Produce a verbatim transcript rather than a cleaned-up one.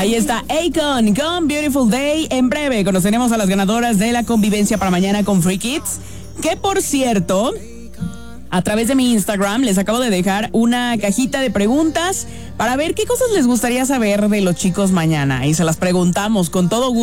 Ahí está Akon con Beautiful Day. En breve conoceremos a las ganadoras de la convivencia para mañana con Free Kids. Que por cierto, a través de mi Instagram les acabo de dejar una cajita de preguntas para ver qué cosas les gustaría saber de los chicos mañana. Y se las preguntamos con todo gusto.